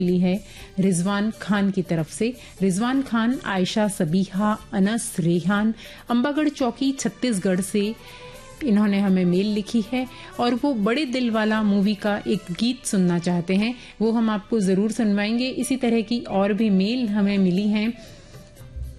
मिली है रिजवान खान की तरफ से। रिजवान खान आयशा सबीहा अनस रेहान अंबागढ़ चौकी छत्तीसगढ़ से इन्होंने हमें मेल लिखी है और वो बड़े दिल वाला मूवी का एक गीत सुनना चाहते हैं, वो हम आपको जरूर सुनवाएंगे। इसी तरह की और भी मेल हमें मिली हैं